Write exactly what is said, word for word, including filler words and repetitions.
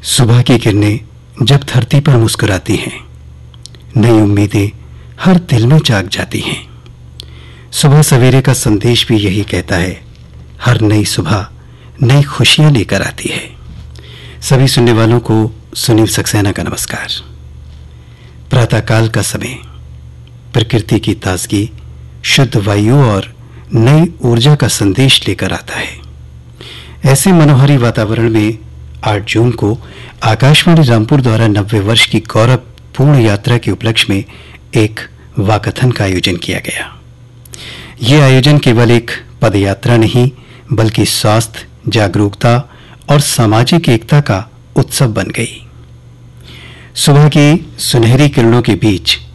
सुबह की किरणें जब धरती पर मुस्कुराती हैं, नई उम्मीदें हर दिल में जाग जाती हैं। सुबह सवेरे का संदेश भी यही कहता है, हर नई सुबह नई खुशियां लेकर आती है। सभी सुनने वालों को सुनील सक्सेना का नमस्कार। प्रातःकाल का समय प्रकृति की ताजगी, शुद्ध वायु और नई ऊर्जा का संदेश लेकर आता है। ऐसे मनोहरी वातावरण में आठ जून को आकाशवाणी रामपुर द्वारा नब्बे वर्ष की गौरवपूर्ण यात्रा के उपलक्ष्य में एक वाकथन का आयोजन किया गया। यह आयोजन केवल एक पदयात्रा नहीं, बल्कि स्वास्थ्य, जागरूकता और सामाजिक एकता का उत्सव बन गई। सुबह की सुनहरी किरणों के बीच